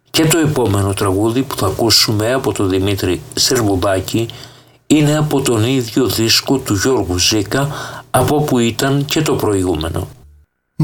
Και το επόμενο τραγούδι που θα ακούσουμε από τον Δημήτρη Σερβουδάκη είναι από τον ίδιο δίσκο του Γιώργου Ζήκα, από που ήταν και το προηγούμενο.